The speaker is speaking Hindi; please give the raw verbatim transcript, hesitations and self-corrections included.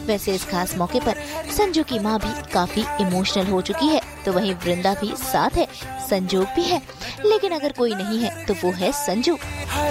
वैसे इस खास मौके पर संजू की माँ भी काफी इमोशनल हो चुकी है, तो वहीं वृंदा भी साथ है, संजोग भी है, लेकिन अगर कोई नहीं है तो वो है संजू।